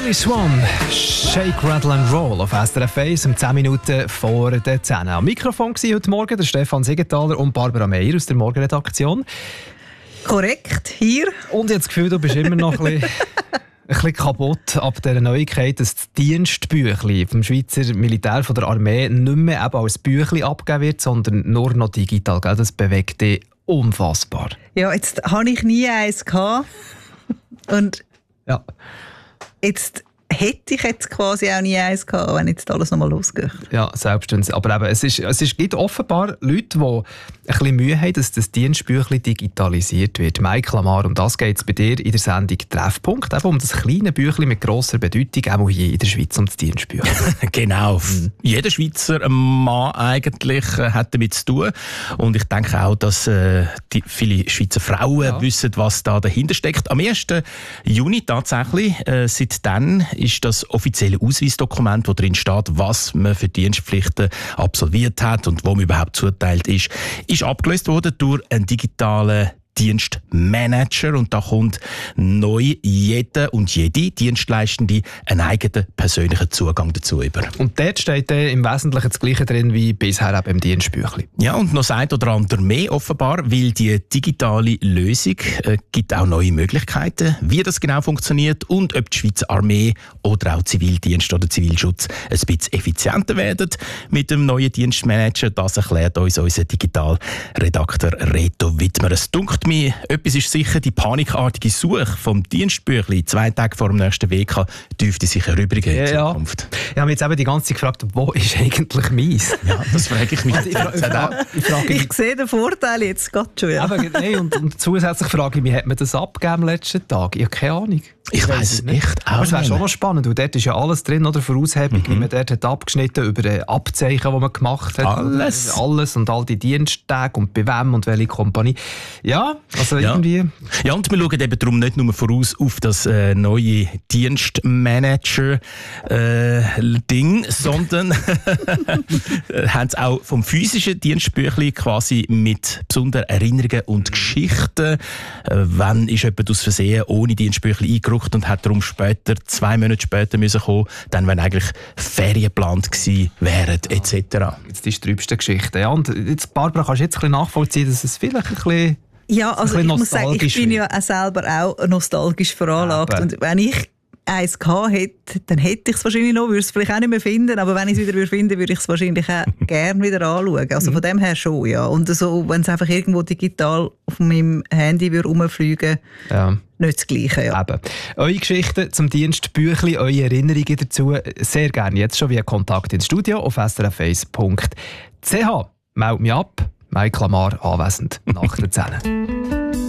Billy Swan, Shake, Rattle and Roll auf SRF 1 um 10 Minuten vor der 10. Am Mikrofon war heute Morgen der Stefan Siegenthaler und Barbara Meier aus der Morgenredaktion. Korrekt, hier. Und ich habe das Gefühl, du bist immer noch ein bisschen kaputt ab dieser Neuigkeit, dass das Dienstbüchlein vom Schweizer Militär von der Armee nicht mehr eben als Büchlein abgegeben wird, sondern nur noch digital. Gell? Das bewegt dich unfassbar. Ja, jetzt habe ich nie eins gehabt. Und ja. Jetzt hätte ich jetzt quasi auch nie eins gehabt, wenn jetzt alles nochmal losgeht. Ja, selbstverständlich. Aber eben, es gibt offenbar Leute, die ein bisschen Mühe haben, dass das Dienstbüchlein digitalisiert wird. Mike Lamar, um das geht es bei dir in der Sendung Treffpunkt. Eben um das kleine Büchlein mit grosser Bedeutung, auch hier in der Schweiz, um das Dienstbüchlein. Genau. Jeder Schweizer Mann eigentlich hat damit zu tun. Und ich denke auch, dass viele Schweizer Frauen wissen, was da dahinter steckt. Am 1. Juni tatsächlich, seitdem ist das offizielle Ausweisdokument, wo drin steht, was man für Dienstpflichten absolviert hat und wo man überhaupt zuteilt ist abgelöst worden durch einen digitalen Dienstmanager, und da kommt neu jeder und jede Dienstleistende einen eigenen persönlichen Zugang dazu über. Und dort steht im Wesentlichen das Gleiche drin wie bisher auch im Dienstbüchlein. Ja, und noch das ein oder andere mehr offenbar, weil die digitale Lösung gibt auch neue Möglichkeiten, wie das genau funktioniert und ob die Schweizer Armee oder auch Zivildienst oder Zivilschutz ein bisschen effizienter werden mit dem neuen Dienstmanager. Das erklärt uns unser Digitalredakteur Reto Wittmer. Es dunkt mir, etwas ist sicher, die panikartige Suche vom Dienstbüchlein 2 Tage vor dem nächsten WK dürfte sich erübrigen in Zukunft. Ich habe mich jetzt eben die ganze Zeit gefragt, wo ist eigentlich meins? Ja, das frage ich mich. Ich sehe den Vorteil jetzt gerade schon. Ja. Aber, nee, und zusätzlich frage ich mich, hat man das abgegeben am letzten Tag? Ich habe keine Ahnung. Ich weiss es nicht. Aber es wäre schon noch spannend, weil dort ist ja alles drin, oder? Voraushebung, wie man dort hat abgeschnitten, über Abzeichen, die man gemacht hat. Alles und all die Diensttage und bei wem und welche Kompanie. Ja, also irgendwie... Ja, und wir schauen eben darum nicht nur voraus auf das neue Dienstmanager-Ding, sondern haben es auch vom physischen Dienstbüchlein quasi mit besonderen Erinnerungen und Geschichten. Wann ist jemand aus Versehen ohne Dienstbüchlein eingerückt und hat darum später, 2 Monate später müssen kommen, dann wenn eigentlich Ferien geplant gewesen wären, etc. Jetzt die trübste Geschichte. Ja, und jetzt, Barbara, kannst du jetzt ein bisschen nachvollziehen, dass es vielleicht ein bisschen... Ja, also ich muss sagen, ich bin ja auch selber auch nostalgisch veranlagt. Und wenn ich eins gehabt hätte, dann hätte ich es wahrscheinlich noch, würde es vielleicht auch nicht mehr finden, aber wenn ich es wieder finden würde ich es wahrscheinlich auch gerne wieder anschauen. Also von dem her schon, ja. Und so, wenn es einfach irgendwo digital auf meinem Handy rumfliegen würde, nicht das Gleiche, ja. Eben. Eure Geschichten zum Dienstbüchlein, eure Erinnerungen dazu, sehr gerne jetzt schon via Kontakt ins Studio auf srf1.ch. Meld mich ab, Mike Lamar anwesend nach der 10.